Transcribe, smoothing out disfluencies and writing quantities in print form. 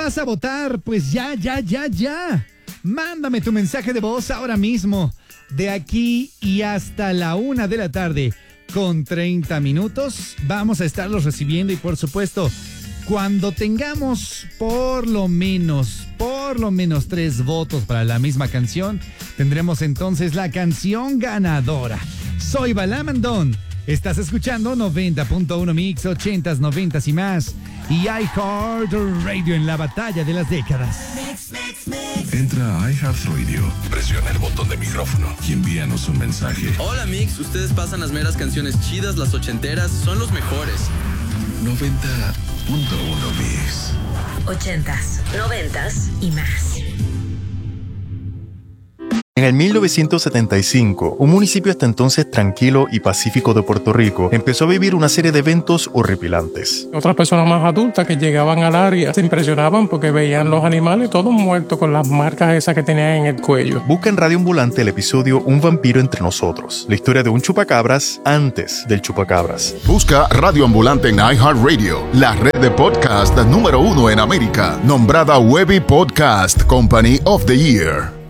¿Vas a votar? Pues ya. Mándame tu mensaje de voz ahora mismo. De aquí y hasta la 1:00 con 30 minutos. Vamos a estarlos recibiendo y por supuesto, cuando tengamos por lo menos 3 votos para la misma canción, tendremos entonces la canción ganadora. Soy Balamandón. Estás escuchando 90.1 Mix, 80s, 90s y más. Y iHeartRadio en la batalla de las décadas. Entra a iHeartRadio, presiona el botón de micrófono y envíanos un mensaje. Hola Mix, ustedes pasan las meras canciones chidas, las ochenteras, son los mejores. 90.1 Mix. 80s, 90s y más. En el 1975, un municipio hasta entonces tranquilo y pacífico de Puerto Rico empezó a vivir una serie de eventos horripilantes. Otras personas más adultas que llegaban al área se impresionaban porque veían los animales todos muertos con las marcas esas que tenían en el cuello. Busca en Radio Ambulante el episodio Un vampiro entre nosotros, la historia de un chupacabras antes del chupacabras. Busca Radio Ambulante en iHeartRadio, la red de podcast número 1 en América, nombrada Webby Podcast Company of the Year.